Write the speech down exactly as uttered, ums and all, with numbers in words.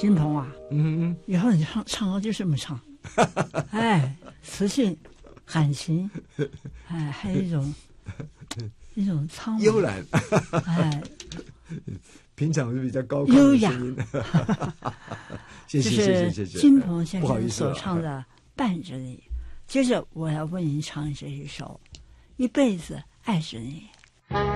金鹏啊， 嗯嗯， 以后你唱唱歌就这么唱，哎，磁性、感情，哎，还有一种一种苍茫悠然， 哎， 平常是比较高优雅。 谢谢谢谢谢谢。 金鹏先不好意思生所唱的《伴着你》，接着我要为您唱这一首《一辈子爱着你》。